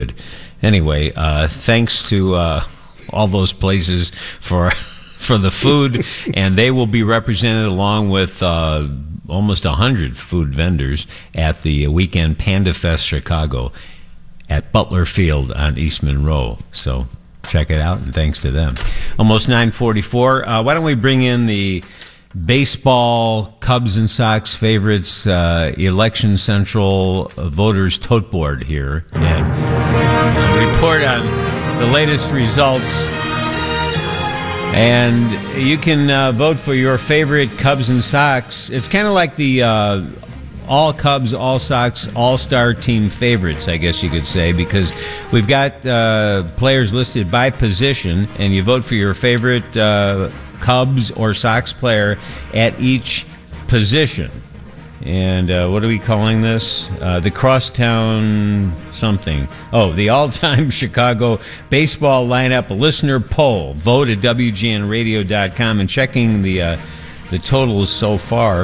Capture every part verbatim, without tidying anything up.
Anyway, uh, thanks to uh, all those places for for the food, and they will be represented along with uh, almost one hundred food vendors at the weekend Panda Fest Chicago at Butler Field on East Monroe. So check it out, and thanks to them. Almost nine forty-four. Uh, why don't we bring in the baseball, Cubs and Sox favorites, uh, Election Central uh, voters tote board here, and uh, report on the latest results. And you can uh, vote for your favorite Cubs and Sox. It's kind of like the uh, all Cubs, all Sox, all-star team favorites, I guess you could say, because we've got uh, players listed by position, and you vote for your favorite uh, Cubs or Sox player at each position. And uh, what are we calling this? Uh, the Crosstown something. Oh, the all-time Chicago baseball lineup listener poll. Vote at W G N radio dot com. And checking the uh, the totals so far,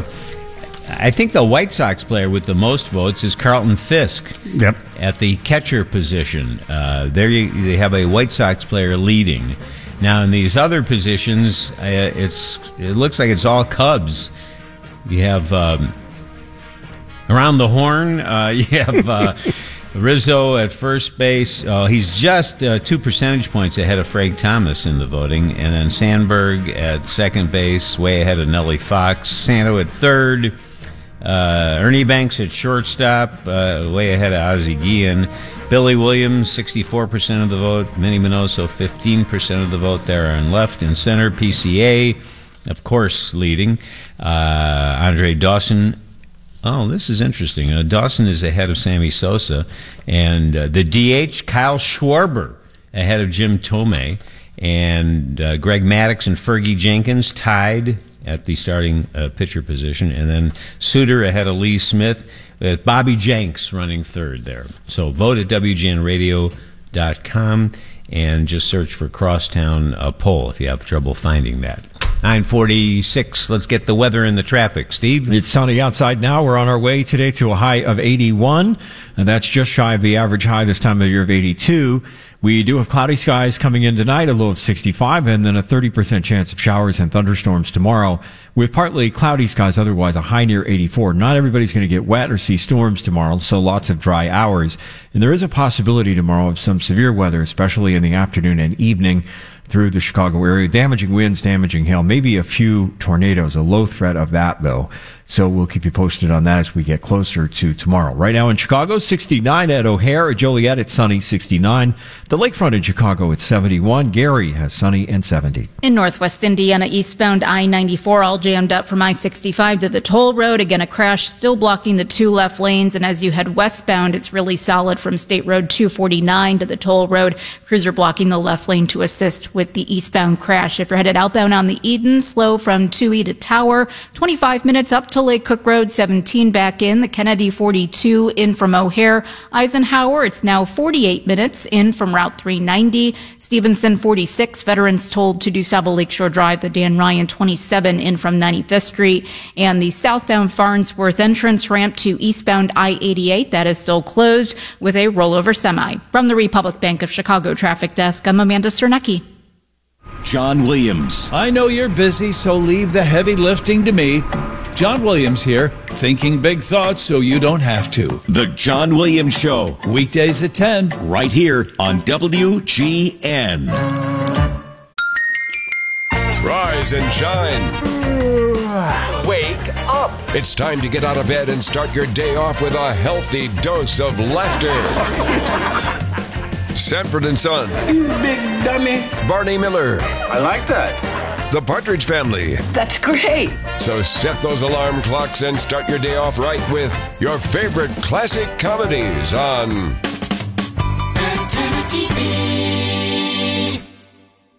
I think the White Sox player with the most votes is Carlton Fisk. Yep. At the catcher position. Uh, there you, they have a White Sox player leading. Now, in these other positions, uh, it's it looks like it's all Cubs. You have um, around the horn, uh, you have uh, Rizzo at first base. Uh, he's just uh, two percentage points ahead of Frank Thomas in the voting. And then Sandberg at second base, way ahead of Nellie Fox. Santo at third. Uh, Ernie Banks at shortstop, uh, way ahead of Ozzie Guillen. Billy Williams, sixty-four percent of the vote. Minnie Minoso, fifteen percent of the vote there on left. In center, P C A, of course, leading. Uh, Andre Dawson. Oh, this is interesting. Uh, Dawson is ahead of Sammy Sosa. And uh, the D H, Kyle Schwarber, ahead of Jim Thome. And uh, Greg Maddux and Fergie Jenkins tied at the starting uh, pitcher position. And then Suter ahead of Lee Smith, with Bobby Jenks running third there. So vote at W G N radio dot com and just search for Crosstown uh, poll if you have trouble finding that. nine forty-six, let's get the weather and the traffic. Steve? It's sunny outside now. We're on our way today to a high of eighty-one, and that's just shy of the average high this time of year of eighty-two. We do have cloudy skies coming in tonight, a low of sixty-five, and then a thirty percent chance of showers and thunderstorms tomorrow, with partly cloudy skies, otherwise a high near eighty-four. Not everybody's going to get wet or see storms tomorrow, so lots of dry hours. And there is a possibility tomorrow of some severe weather, especially in the afternoon and evening through the Chicago area. Damaging winds, damaging hail, maybe a few tornadoes, a low threat of that, though. So we'll keep you posted on that as we get closer to tomorrow. Right now in Chicago, sixty-nine at O'Hare. At Joliet, it's sunny, sixty-nine. The lakefront in Chicago, it's seventy-one. Gary has sunny and seventy. In Northwest Indiana, eastbound I ninety-four, all jammed up from I sixty-five to the toll road. Again, a crash still blocking the two left lanes. And as you head westbound, it's really solid from State Road two forty-nine to the toll road. Cruiser blocking the left lane to assist with the eastbound crash. If you're headed outbound on the Eden, slow from two E to Tower. twenty-five minutes up to Lake Cook Road, seventeen back in. The Kennedy forty-two in from O'Hare. Eisenhower, it's now forty-eight minutes in from Route three ninety. Stevenson forty-six, veterans told to DuSable Lakeshore Drive. The Dan Ryan twenty-seven in from ninety-fifth Street. And the southbound Farnsworth entrance ramp to eastbound I eighty-eight, that is still closed with a rollover semi. From the Republic Bank of Chicago Traffic Desk, I'm Amanda Cernecki. John Williams. I know you're busy, so leave the heavy lifting to me. John Williams here, thinking big thoughts so you don't have to. The John Williams Show. Weekdays at ten. Right here on W G N. Rise and shine. Wake up. It's time to get out of bed and start your day off with a healthy dose of laughter. Sanford and Son. You big dummy. Barney Miller. I like that. The Partridge Family. That's great. So set those alarm clocks and start your day off right with your favorite classic comedies on Antenna T V.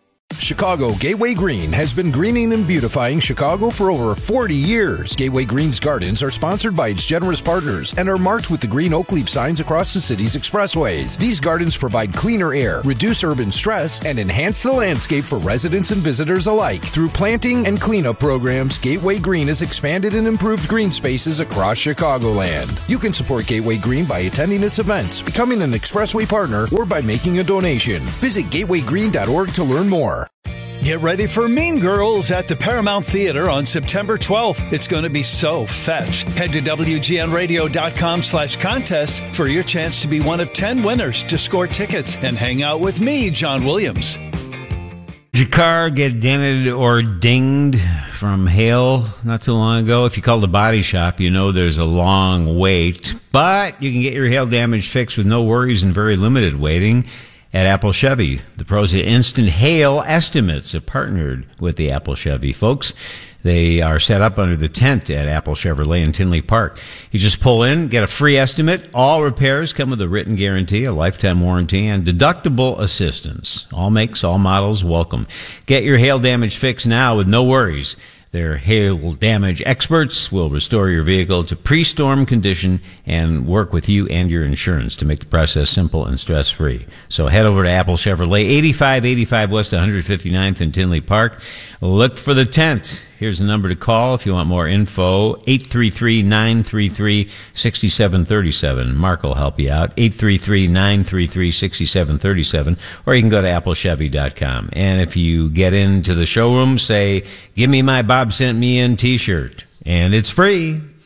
Chicago, Gateway Green has been greening and beautifying Chicago for over forty years. Gateway Green's gardens are sponsored by its generous partners and are marked with the green oak leaf signs across the city's expressways. These gardens provide cleaner air, reduce urban stress, and enhance the landscape for residents and visitors alike. Through planting and cleanup programs, Gateway Green has expanded and improved green spaces across Chicagoland. You can support Gateway Green by attending its events, becoming an expressway partner, or by making a donation. Visit gateway green dot org to learn more. Get ready for Mean Girls at the Paramount Theater on September twelfth. It's going to be so fetch. Head to W G N radio dot com slash contest for your chance to be one of ten winners to score tickets and hang out with me, John Williams. Did your car get dented or dinged from hail not too long ago? If you called a body shop, you know there's a long wait, but you can get your hail damage fixed with no worries and very limited waiting at Apple Chevy. The pros at Instant Hail Estimates have partnered with the Apple Chevy folks. They are set up under the tent at Apple Chevrolet in Tinley Park. You just pull in, get a free estimate. All repairs come with a written guarantee, a lifetime warranty, and deductible assistance. All makes, all models welcome. Get your hail damage fixed now with no worries. Their hail damage experts will restore your vehicle to pre-storm condition and work with you and your insurance to make the process simple and stress-free. So head over to Apple Chevrolet, eighty-five eighty-five West one hundred fifty-ninth in Tinley Park. Look for the tent. Here's the number to call if you want more info, eight three three, nine three three, six seven three seven. Mark will help you out, eight three three, nine three three, six seven three seven, or you can go to apple chevy dot com. And if you get into the showroom, say, give me my Bob Sent Me In t-shirt, and it's free.